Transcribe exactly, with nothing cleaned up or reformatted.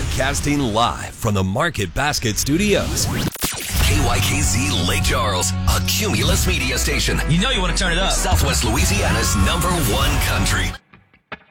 Broadcasting live from the Market Basket Studios. K Y K Z Lake Charles, a Cumulus media station. You know you want to turn it up. Southwest Louisiana's number one country.